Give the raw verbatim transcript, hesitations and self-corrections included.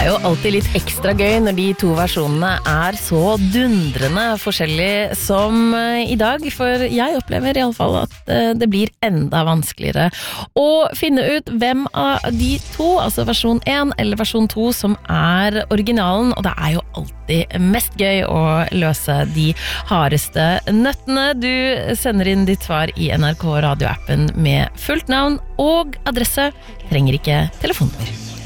er jo alltid litt ekstra gøy når de to versjonene er så dundrende forskjellig som i dag, for jeg opplever i alle fall at det blir enda vanskeligere å finne ut hvem av de to, altså versjon én eller versjon to, som er originalen, og det er jo alltid mest gøy å løse de hardeste nøttene. Du sender inn ditt svar i N R K radioappen med fullt navn og adresse, trenger ikke telefonnummer.